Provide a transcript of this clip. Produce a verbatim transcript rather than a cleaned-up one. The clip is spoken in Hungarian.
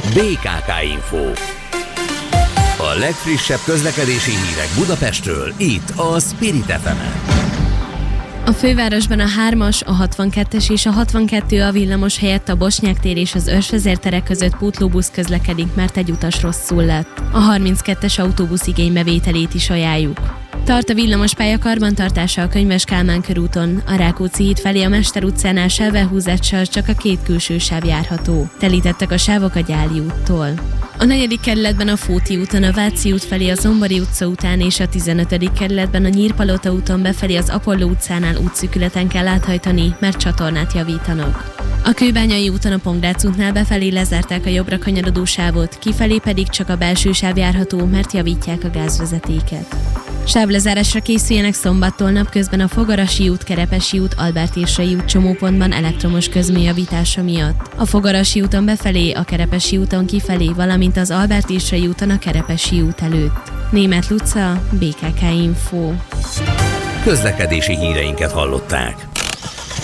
bé ká ká Info. A legfrissebb közlekedési hírek Budapestről, itt a Spirit ef emen. A fővárosban a hármas, a hatvankettes és a hatvankettő a villamos helyett a Bosnyák tér és az Őrsvezér tere között pótlóbusz közlekedik, mert egy utas rosszul lett. A harminckettes autóbusz igénybevételét is ajánljuk. Tart a villamospálya karbantartása a Könyves Kálmán körúton. A Rákóczi híd felé a Mester utcánál sávvelhúzással csak a két külső sáv járható. Telítettek a sávok a Gyáli úttól. A negyedik kerületben a Fóti úton a Váci út felé a Zombori utca után és a tizenötödik kerületben a Nyírpalota úton befelé az Apolló utcánál útszűkületen kell áthajtani, mert csatornát javítanak. A Kőbányai úton a Pongrác útnál befelé lezárták a jobbra kanyarodó sávot, kifelé pedig csak a belső sáv járható, mert javítják a gázvezetéket. Sávlezárásra készüljenek szombattól napközben a Fogarasi út, Kerepesi út, Albert Érsai út csomópontban elektromos közműjavítása miatt. A Fogarasi úton befelé, a Kerepesi úton kifelé, valamint az Albert Érsai úton a Kerepesi út előtt. Németh Luca, bé ká ká Info. Közlekedési híreinket hallották.